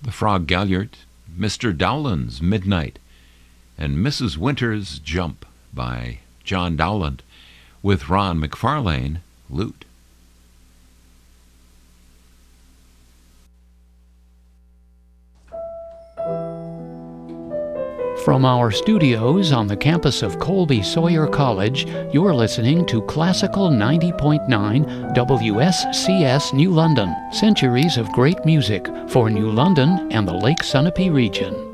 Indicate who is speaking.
Speaker 1: Frog Galliard, Mr. Dowland's Midnight, and Mrs. Winter's Jump by John Dowland, with Ron McFarlane, lute.
Speaker 2: From our studios on the campus of Colby Sawyer College, you're listening to Classical 90.9 WSCS New London. Centuries of great music for New London and the Lake Sunapee region.